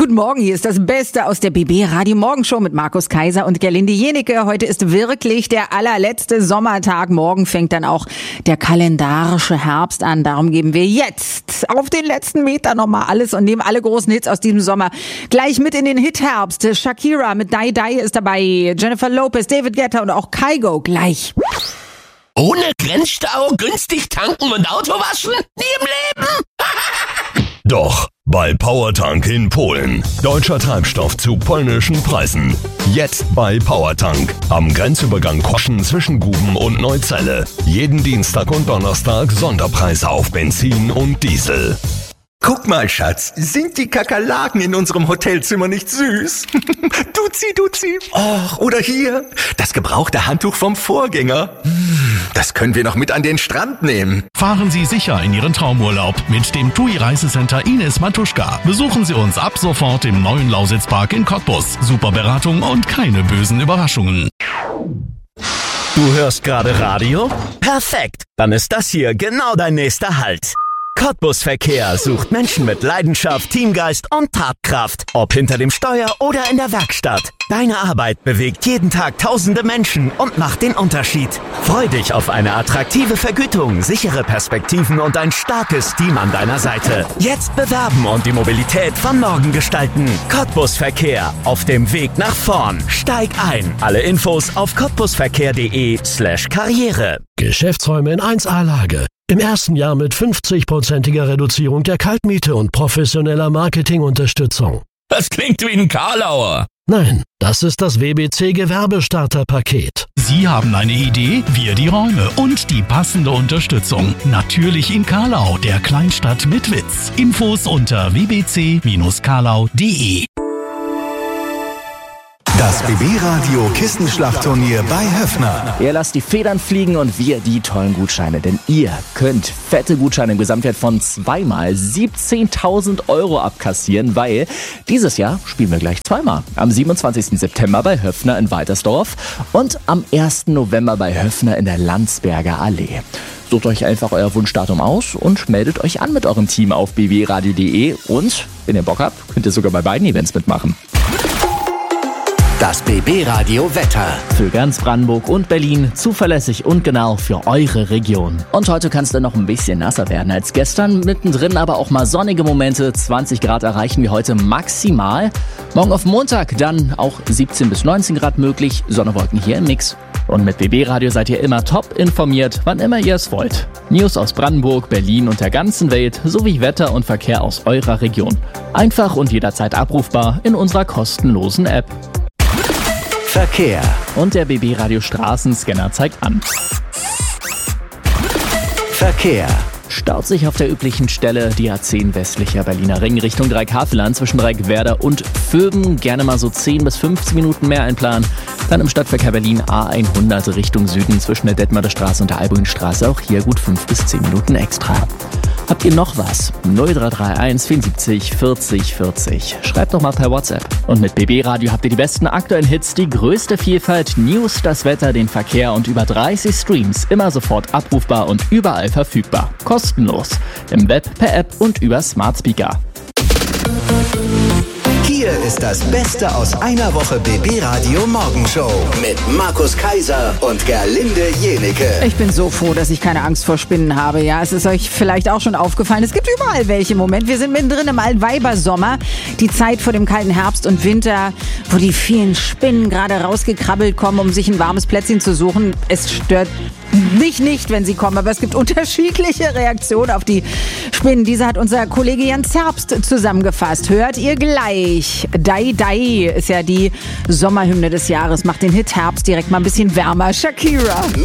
Guten Morgen, hier ist das Beste aus der BB Radio Morgenshow mit Markus Kaiser und Gerlinde Jenecke. Heute ist wirklich der allerletzte Sommertag. Morgen fängt dann auch der kalendarische Herbst an. Darum geben wir jetzt auf den letzten Meter nochmal alles und nehmen alle großen Hits aus diesem Sommer gleich mit in den Hit-Herbst. Shakira mit Die Die ist dabei, Jennifer Lopez, David Guetta und auch Kygo gleich. Ohne Grenzstau, günstig tanken und Auto waschen? Nie im Leben! Doch, bei Powertank in Polen. Deutscher Treibstoff zu polnischen Preisen. Jetzt bei Powertank. Am Grenzübergang Koschen zwischen Guben und Neuzelle. Jeden Dienstag und Donnerstag Sonderpreise auf Benzin und Diesel. Guck mal, Schatz, sind die Kakerlaken in unserem Hotelzimmer nicht süß? Duzi. Och, oder hier, das gebrauchte Handtuch vom Vorgänger. Das können wir noch mit an den Strand nehmen. Fahren Sie sicher in Ihren Traumurlaub mit dem TUI Reisecenter Ines Matuschka. Besuchen Sie uns ab sofort im neuen Lausitzpark in Cottbus. Super Beratung und keine bösen Überraschungen. Du hörst gerade Radio? Perfekt! Dann ist das hier genau dein nächster Halt. Cottbus Verkehr sucht Menschen mit Leidenschaft, Teamgeist und Tatkraft. Ob hinter dem Steuer oder in der Werkstatt. Deine Arbeit bewegt jeden Tag tausende Menschen und macht den Unterschied. Freu dich auf eine attraktive Vergütung, sichere Perspektiven und ein starkes Team an deiner Seite. Jetzt bewerben und die Mobilität von morgen gestalten. Cottbus Verkehr. Auf dem Weg nach vorn. Steig ein. Alle Infos auf cottbusverkehr.de/Karriere. Geschäftsräume in 1A-Lage. Im ersten Jahr mit 50%iger Reduzierung der Kaltmiete und professioneller Marketingunterstützung. Das klingt wie ein Karlauer. Nein, das ist das WBC Gewerbestarterpaket. Sie haben eine Idee, wir die Räume und die passende Unterstützung. Natürlich in Karlau, der Kleinstadt mit Witz. Infos unter wbc-karlau.de. Das BB-Radio Kissenschlachtturnier bei Höffner. Ihr lasst die Federn fliegen und wir die tollen Gutscheine. Denn ihr könnt fette Gutscheine im Gesamtwert von zweimal 17.000 € abkassieren, weil dieses Jahr spielen wir gleich zweimal. Am 27. September bei Höffner in Waltersdorf und am 1. November bei Höffner in der Landsberger Allee. Sucht euch einfach euer Wunschdatum aus und meldet euch an mit eurem Team auf bbradio.de. Und wenn ihr Bock habt, könnt ihr sogar bei beiden Events mitmachen. Das BB-Radio Wetter. Für ganz Brandenburg und Berlin zuverlässig und genau für eure Region. Und heute kann es dann noch ein bisschen nasser werden als gestern. Mittendrin aber auch mal sonnige Momente. 20 Grad erreichen wir heute maximal. Morgen auf Montag dann auch 17 bis 19 Grad möglich. Sonne-Wolken hier im Mix. Und mit BB-Radio seid ihr immer top informiert, wann immer ihr es wollt. News aus Brandenburg, Berlin und der ganzen Welt sowie Wetter und Verkehr aus eurer Region. Einfach und jederzeit abrufbar in unserer kostenlosen App. Verkehr. Und der BB-Radio Straßenscanner zeigt an. Verkehr. Staut sich auf der üblichen Stelle die A10 westlicher Berliner Ring Richtung Dreieck-Havelland zwischen Dreieck-Werder und Vöben. Gerne mal so 10 bis 15 Minuten mehr einplanen. Dann im Stadtverkehr Berlin A100 Richtung Süden zwischen der Detmolder Straße und der Albuinstraße. Auch hier gut 5 bis 10 Minuten extra. Habt ihr noch was? 0331 74 40 40. Schreibt doch mal per WhatsApp. Und mit BB Radio habt ihr die besten aktuellen Hits, die größte Vielfalt, News, das Wetter, den Verkehr und über 30 Streams. Immer sofort abrufbar und überall verfügbar. Kostenlos. Im Web, per App und über Smart Speaker. Hier ist das Beste aus einer Woche BB-Radio Morgenshow mit Markus Kaiser und Gerlinde Jenecke. Ich bin so froh, dass ich keine Angst vor Spinnen habe. Ja, es ist euch vielleicht auch schon aufgefallen. Es gibt überall welche im Moment. Wir sind mittendrin im Altweibersommer. Die Zeit vor dem kalten Herbst und Winter, wo die vielen Spinnen gerade rausgekrabbelt kommen, um sich ein warmes Plätzchen zu suchen. Es stört mich nicht, wenn sie kommen, aber es gibt unterschiedliche Reaktionen auf die Spinnen. Diese hat unser Kollege Jan Zerbst zusammengefasst. Hört ihr gleich. Die Die ist ja die Sommerhymne des Jahres. Macht den Hit Herbst direkt mal ein bisschen wärmer. Shakira.